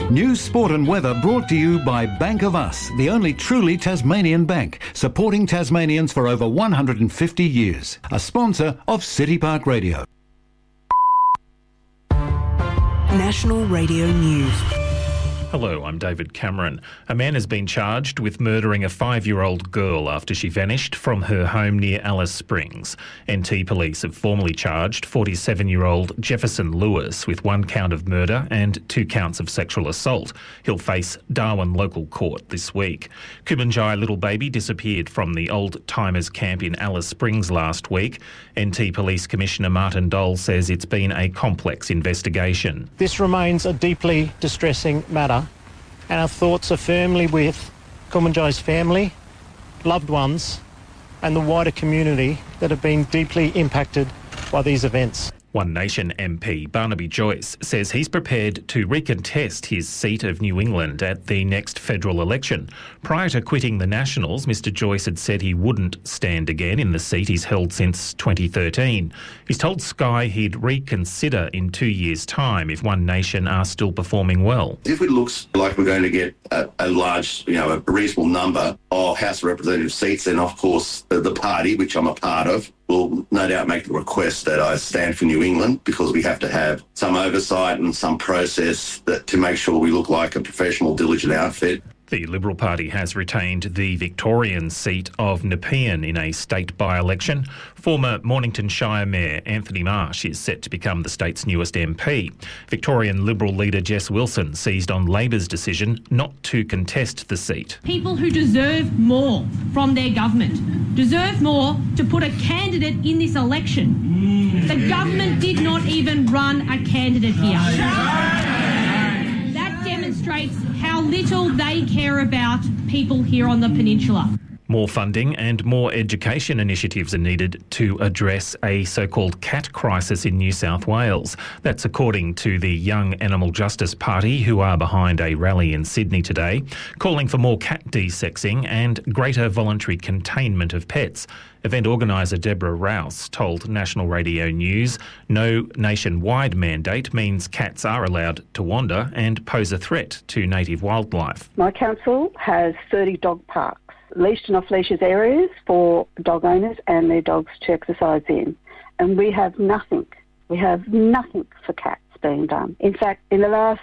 News, sport and weather brought to you by Bank of Us, the only truly Tasmanian bank, supporting Tasmanians for over 150 years. A sponsor of City Park Radio. National Radio News. Hello, I'm David Cameron. A man has been charged with murdering a 5-year-old girl after she vanished from her home near Alice Springs. NT Police have formally charged 47-year-old Jefferson Lewis with 1 count of murder and 2 counts of sexual assault. He'll face Darwin local court this week. Kumanjai little baby disappeared from the Old Timers camp in Alice Springs last week. NT Police Commissioner Martin Dole says it's been a complex investigation. This remains a deeply distressing matter, and our thoughts are firmly with Kumanjai's family, loved ones, and the wider community that have been deeply impacted by these events. One Nation MP Barnaby Joyce says he's prepared to recontest his seat of New England at the next federal election. Prior to quitting the Nationals, Mr Joyce had said he wouldn't stand again in the seat he's held since 2013. He's told Sky he'd reconsider in 2 years' time if One Nation are still performing well. If it looks like we're going to get a large, a reasonable number of House of Representative seats, then of course the party, which I'm a part of, will no doubt make the request that I stand for New England, because we have to have some oversight and some process to make sure we look like a professional, diligent outfit. The Liberal Party has retained the Victorian seat of Nepean in a state by-election. Former Mornington Shire Mayor Anthony Marsh is set to become the state's newest MP. Victorian Liberal leader Jess Wilson seized on Labor's decision not to contest the seat. People who deserve more from their government deserve more to put a candidate in this election. The government did not even run a candidate here. That demonstrates how little they care about people here on the peninsula. More funding and more education initiatives are needed to address a so-called cat crisis in New South Wales. That's according to the Young Animal Justice Party, who are behind a rally in Sydney today, calling for more cat desexing and greater voluntary containment of pets. Event organiser Deborah Rouse told National Radio News no nationwide mandate means cats are allowed to wander and pose a threat to native wildlife. My council has 30 dog parks, leashed and off-leashes areas for dog owners and their dogs to exercise in. And we have nothing. We have nothing for cats being done. In fact, in the last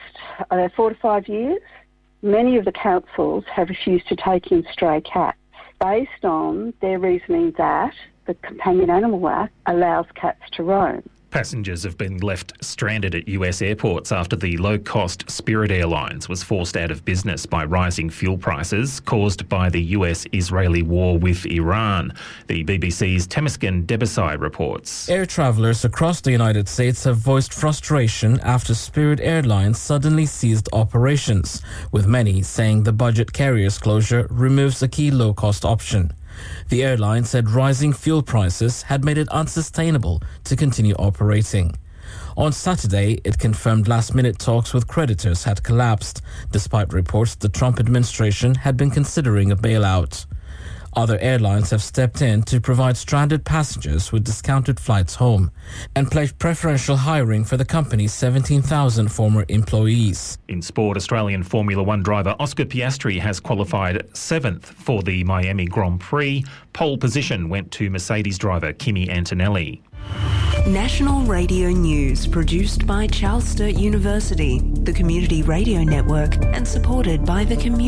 4 to 5 years, many of the councils have refused to take in stray cats based on their reasoning that the Companion Animal Act allows cats to roam. Passengers have been left stranded at US airports after the low-cost Spirit Airlines was forced out of business by rising fuel prices caused by the US-Israeli war with Iran. The BBC's Temesgen Debesai reports. Air travellers across the United States have voiced frustration after Spirit Airlines suddenly ceased operations, with many saying the budget carrier's closure removes a key low-cost option. The airline said rising fuel prices had made it unsustainable to continue operating. On Saturday, it confirmed last-minute talks with creditors had collapsed, despite reports the Trump administration had been considering a bailout. Other airlines have stepped in to provide stranded passengers with discounted flights home and pledged preferential hiring for the company's 17,000 former employees. In sport, Australian Formula One driver Oscar Piastri has qualified 7th for the Miami Grand Prix. Pole position went to Mercedes driver Kimi Antonelli. National Radio News, produced by Charles Sturt University, the Community Radio Network, and supported by the community.